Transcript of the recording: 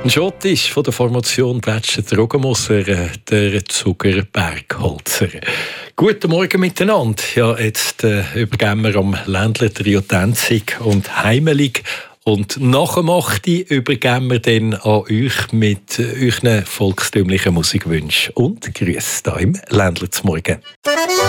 Ein Schott ist von der Formation Bretschen Drogenmusser, der Zuckerbergholzer. Guten Morgen miteinander. Ja, jetzt übergeben wir am Ländler Trio Tänzig und Heimelig. Und nach dem 8. übergeben wir dann an euch mit euren volkstümlichen Musikwünschen und Grüßen hier im Ländler zum Morgen.